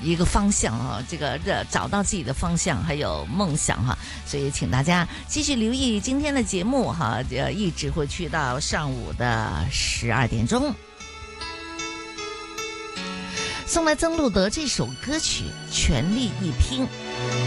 一个方向啊，这个找到自己的方向还有梦想哈，所以请大家继续留意今天的节目哈，一直会去到上午的12点钟。送来曾路德这首歌曲《全力一拼》。